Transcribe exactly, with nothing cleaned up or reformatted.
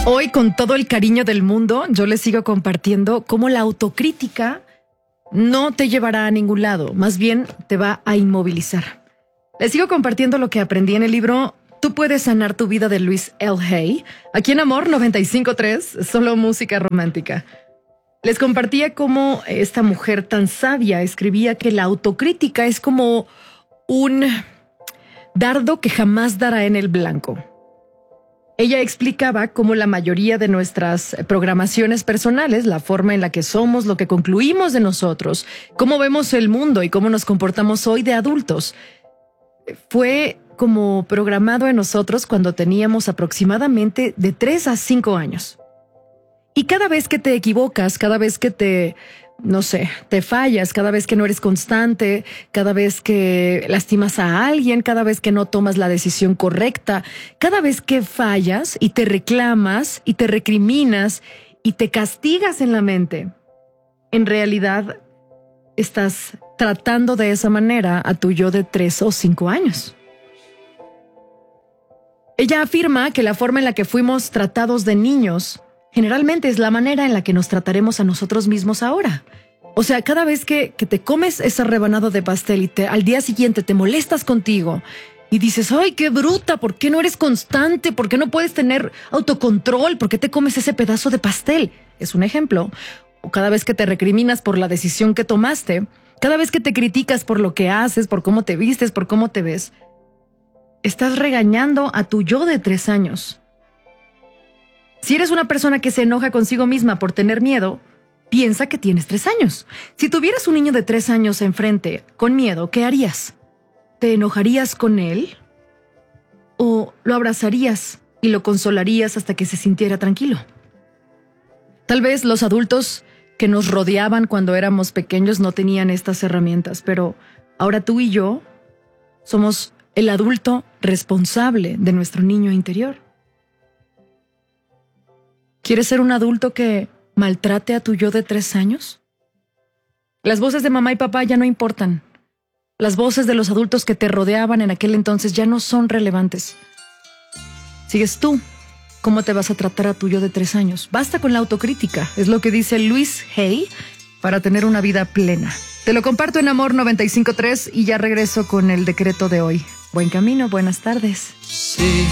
Hoy, con todo el cariño del mundo, yo les sigo compartiendo cómo la autocrítica no te llevará a ningún lado, más bien te va a inmovilizar. Les sigo compartiendo lo que aprendí en el libro Tú puedes sanar tu vida de Louise L. Hay, aquí en Amor noventa y cinco punto tres, solo música romántica. Les compartía cómo esta mujer tan sabia escribía que la autocrítica es como un dardo que jamás dará en el blanco. Ella explicaba cómo la mayoría de nuestras programaciones personales, la forma en la que somos, lo que concluimos de nosotros, cómo vemos el mundo y cómo nos comportamos hoy de adultos, fue como programado en nosotros cuando teníamos aproximadamente de tres a cinco años. Y cada vez que te equivocas, cada vez que te, no sé, te fallas, cada vez que no eres constante, cada vez que lastimas a alguien, cada vez que no tomas la decisión correcta, cada vez que fallas y te reclamas y te recriminas y te castigas en la mente, en realidad estás tratando de esa manera a tu yo de tres o cinco años. Ella afirma que la forma en la que fuimos tratados de niños generalmente es la manera en la que nos trataremos a nosotros mismos ahora. O sea, cada vez que, que te comes ese rebanado de pastel y te, al día siguiente te molestas contigo y dices, ¡ay, qué bruta! ¿Por qué no eres constante? ¿Por qué no puedes tener autocontrol? ¿Por qué te comes ese pedazo de pastel? Es un ejemplo. O cada vez que te recriminas por la decisión que tomaste, cada vez que te criticas por lo que haces, por cómo te vistes, por cómo te ves, estás regañando a tu yo de tres años. Si eres una persona que se enoja consigo misma por tener miedo, piensa que tienes tres años. Si tuvieras un niño de tres años enfrente con miedo, ¿qué harías? ¿Te enojarías con él? ¿O lo abrazarías y lo consolarías hasta que se sintiera tranquilo? Tal vez los adultos que nos rodeaban cuando éramos pequeños no tenían estas herramientas, pero ahora tú y yo somos el adulto responsable de nuestro niño interior. ¿Quieres ser un adulto que maltrate a tu yo de tres años? Las voces de mamá y papá ya no importan. Las voces de los adultos que te rodeaban en aquel entonces ya no son relevantes. Sigues tú. ¿Cómo te vas a tratar a tu yo de tres años? Basta con la autocrítica. Es lo que dice Louise Hay para tener una vida plena. Te lo comparto en Amor noventa y cinco punto tres y ya regreso con el decreto de hoy. Buen camino, buenas tardes. Sí.